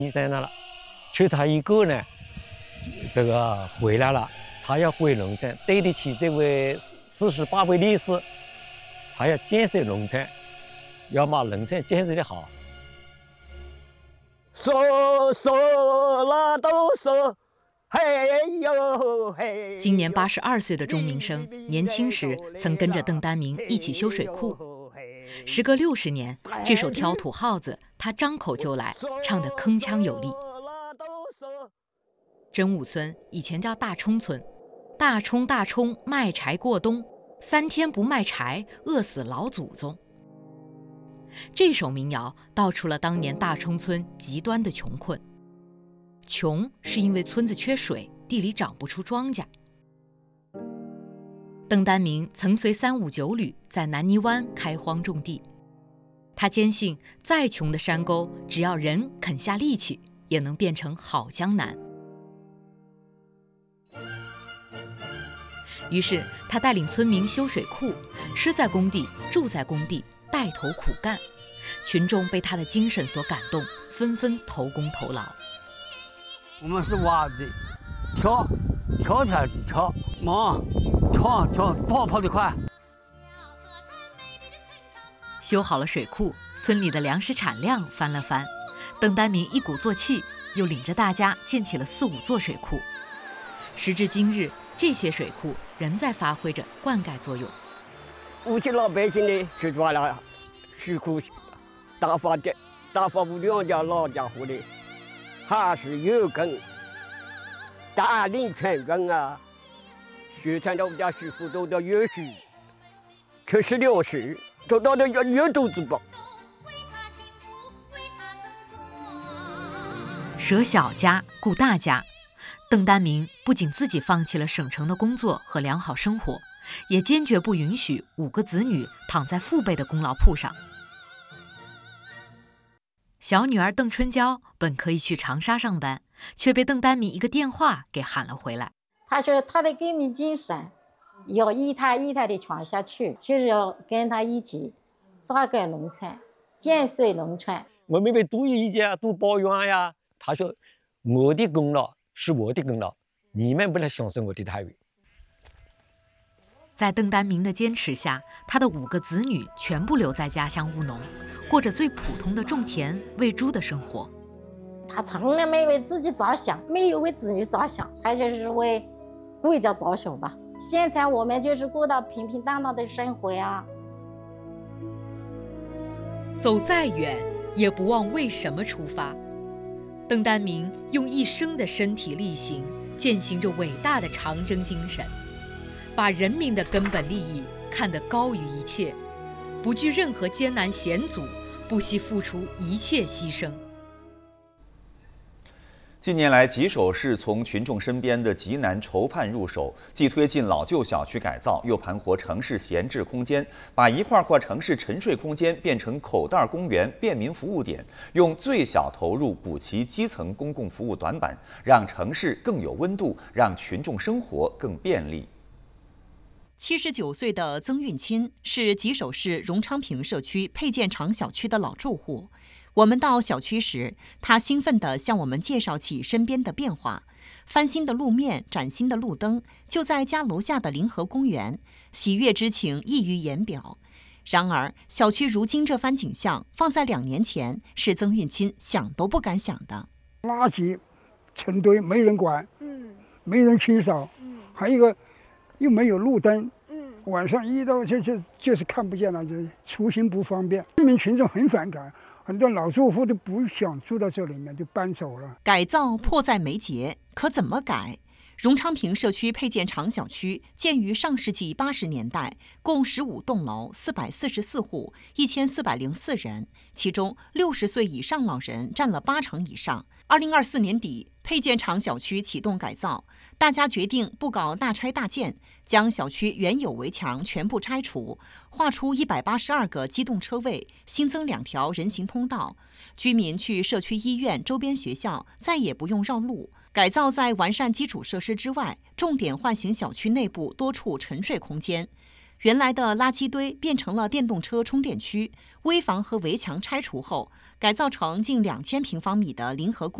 你在那了，就他一个呢，这个回来了，他要回农村，对得起这位48位烈士，他要建设农村，要把农村建设的好。 说了都说，嘿呦嘿。 今年82岁的钟明生，年轻时曾跟着邓丹明一起修水库。时隔60年，这首《挑土号子》他张口就来，唱得铿锵有力。真武村以前叫大冲村，大冲卖柴过冬，3天不卖柴，饿死老祖宗。这首民谣道出了当年大冲村极端的穷困。穷是因为村子缺水，地里长不出庄稼。邓丹明曾随359旅在南泥湾开荒种地，他坚信再穷的山沟，只要人肯下力气，也能变成好江南。于是他带领村民修水库，吃在工地，住在工地，带头苦干。群众被他的精神所感动，纷纷投工投劳。 我们是挖的，跳下去跳，忙跳，跑得快。 修好了水库，村里的粮食产量翻了番。邓丹明一鼓作气，又领着大家建起了4、5座水库。时至今日，这些水库仍在发挥着灌溉作用。 我们老百姓呢，去抓了水库，大发无两家老家伙的，还是有根带领全军啊，宣传到我们家水库都到越水，可是粮食都到了越肚子饱。 舍小家顾大家，邓丹明不仅自己放弃了省城的工作和良好生活，也坚决不允许5个子女躺在父辈的功劳簿上。小女儿邓春娇本可以去长沙上班，却被邓丹明一个电话给喊了回来。 他说他的革命精神要一代一代的传下去，就是要跟他一起扎根农村，建设农村。 我妹妹读一届读保院呀，她说我的功劳是我的功劳，你们不能享受我的待遇。 在邓丹明的坚持下，他的5个子女全部留在家乡务农，过着最普通的种田喂猪的生活。 他从来没为自己着想，没有为子女着想，他就是为国家着想吧。现在我们就是过到平平淡淡的生活呀。 走再远，也不忘为什么出发。邓丹明用一生的身体力行，践行着伟大的长征精神，把人民的根本利益看得高于一切，不惧任何艰难险阻，不惜付出一切牺牲。 近年来，吉首市从群众身边的急难筹盼入手，既推进老旧小区改造，又盘活城市闲置空间，把一块块城市沉睡空间变成口袋公园、便民服务点，用最小投入补齐基层公共服务短板，让城市更有温度，让群众生活更便利。 79岁的曾运钦是吉首市荣昌坪社区配建厂小区的老住户。我们到小区时，他兴奋地向我们介绍起身边的变化：翻新的路面、崭新的路灯，就在家楼下的临河公园，喜悦之情溢于言表。然而，小区如今这番景象，放在2年前，是曾运钦想都不敢想的。 垃圾成堆，没人管，没人清扫，还有一个又没有路灯，晚上一到就是看不见了，就出行不方便，居民群众很反感。很多老住户都不想住到这里面，就搬走了。 改造迫在眉睫，可怎么改？荣昌坪社区配建厂小区建于上世纪80年代，共15栋楼，444户，1404人，其中60岁以上老人占了80%以上。2024年底，配建厂小区启动改造，大家决定不搞大拆大建，将小区原有围墙全部拆除，划出182个机动车位，新增2条人行通道。居民去社区医院、周边学校再也不用绕路。改造在完善基础设施之外，重点唤醒小区内部多处沉睡空间。 原来的垃圾堆变成了电动车充电区，危房和围墙拆除后，改造成近2000平方米的临河公